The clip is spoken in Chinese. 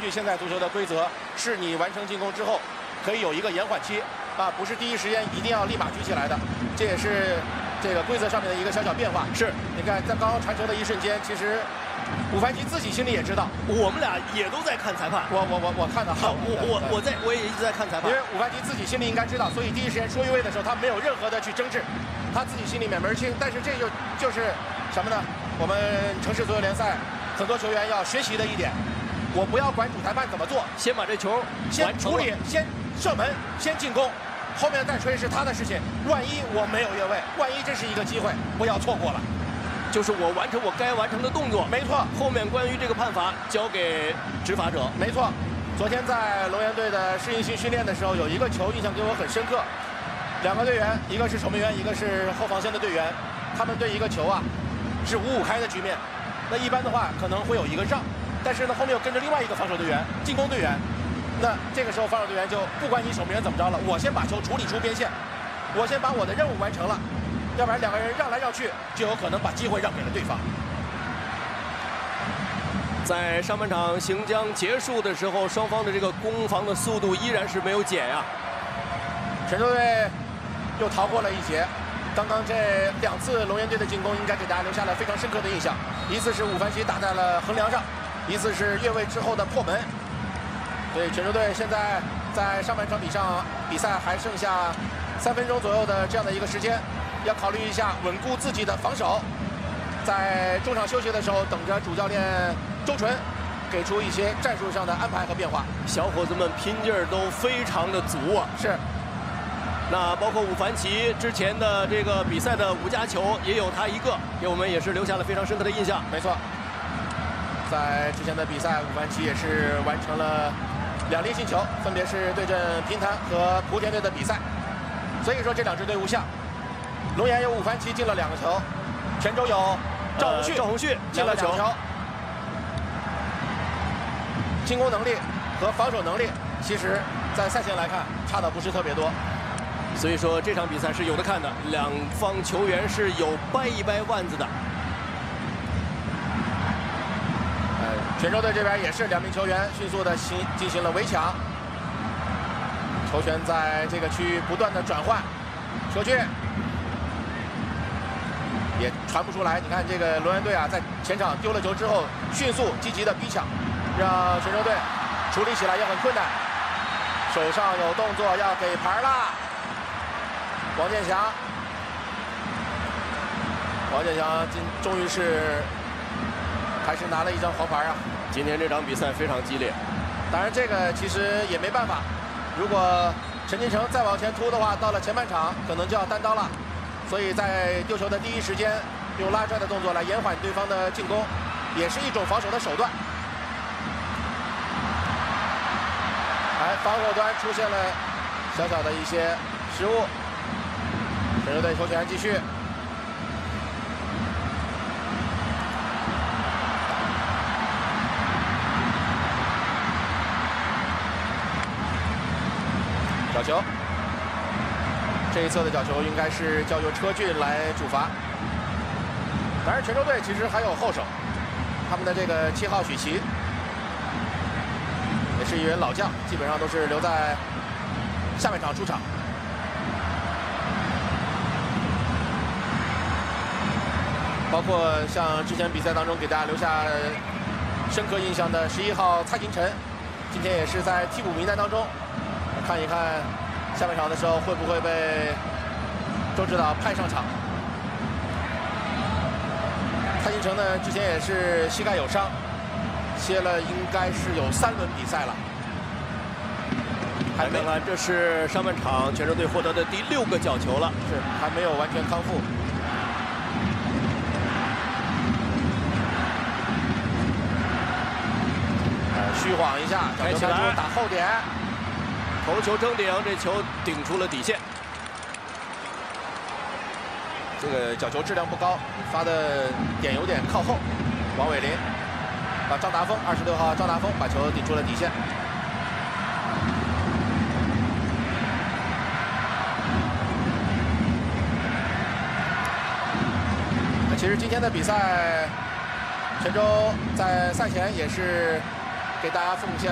据现在足球的规则，是你完成进攻之后，可以有一个延缓期啊，不是第一时间一定要立马举起来的。这也是这个规则上面的一个小小变化。 是， 你看在刚刚传球的一瞬间，其实武凡奇自己心里也知道， 我们俩也都在看裁判。 我看到， 我也一直在看裁判。 因为武凡奇自己心里应该知道，所以第一时间出越位的时候，他没有任何的去争执，他自己心里面门儿清。但是这就是什么呢？我们城市足球联赛很多球员要学习的一点，我不要管主裁判怎么做， 先把这球先处理，先射门，先进攻，后面再吹是他的事情。万一我没有越位，万一这是一个机会，不要错过了。 就是我完成我该完成的动作， 没错。 后面关于这个判罚交给执法者， 没错。昨天在龙岩队的适应性训练的时候，有一个球印象给我很深刻。两个队员，一个是守门员，一个是后防线的队员，他们对一个球啊是5-5开的局面。那一般的话可能会有一个让，但是呢后面又跟着另外一个防守队员、进攻队员。那这个时候防守队员就不管你守门员怎么着了，我先把球处理出边线，我先把我的任务完成了。要不然两个人让来让去，就有可能把机会让给了对方。 在上半场行将结束的时候，双方的这个攻防的速度依然是没有减呀。 泉州队又逃过了一劫。刚刚这2次龙岩队的进攻，应该给大家留下了非常深刻的印象。一次是武凡奇打在了横梁上，一次是越位之后的破门。所以泉州队现在在上半场比赛还剩下3分钟左右的这样的一个时间。要考虑一下稳固自己的防守，在中场休息的时候，等着主教练周纯给出一些战术上的安排和变化。 小伙子们拼劲儿都非常的足啊！ 是。 那包括武凡奇之前的这个比赛的5加球，也有他一个，给我们也是留下了非常深刻的印象。 没错，在之前的比赛，武凡奇也是完成了2粒进球，分别是对阵平潭和莆田队的比赛。所以说这2支队伍像。龙岩有武凡奇进了2个球，泉州有赵宏旭进了2球。进攻能力和防守能力，其实在赛前来看差的不是特别多。 所以说这场比赛是有的看的，两方球员是有掰一掰腕子的。 泉州队这边也是2名球员迅速的进行了围抢，球权在这个区域不断的转换，球去。也传不出来。你看这个龙岩队啊，在前场丢了球之后，迅速积极的逼抢，让泉州队处理起来也很困难。手上有动作要给牌啦，王建祥终于是还是拿了一张黄牌啊！ 今天这场比赛非常激烈， 当然这个其实也没办法，如果陈金城再往前突的话，到了前半场可能就要单刀了。所以在丢球的第一时间，用拉拽的动作来延缓对方的进攻，也是一种防守的手段。防守端出现了小小的一些失误，泉州队球权继续。角球。这一侧的角球应该是交由车俊来主罚。当然，泉州队其实还有后手，他们的这个7号许琪也是一员老将，基本上都是留在下半场出场。包括像之前比赛当中给大家留下深刻印象的11号蔡金晨，今天也是在替补名单当中，看一看。下半场的时候会不会被周指导派上场？蔡金城呢，之前也是膝盖有伤，歇了应该是有3轮比赛了。 还没看，这是上半场泉州队获得的第6个角球了， 是还没有完全康复。虚晃一下，角球开出打后点。 头球争顶，这球顶出了底线。 这个角球质量不高，发的点有点靠后。王伟林张达峰，26号张达峰把球顶出了底线。其实今天的比赛，泉州在赛前也是给大家奉献